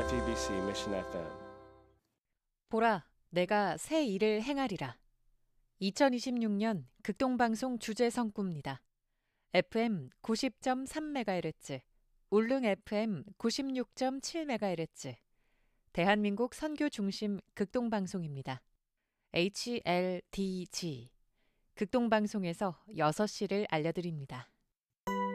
FEBC Mission FM. 보라, 내가 새 일을 행하리라. 2026년 극동방송 주제 성구입니다. FM 90.3MHz, 울릉 FM 96.7MHz, 대한민국 선교 중심 극동방송입니다. HLDG, 극동방송에서 6시를 알려드립니다.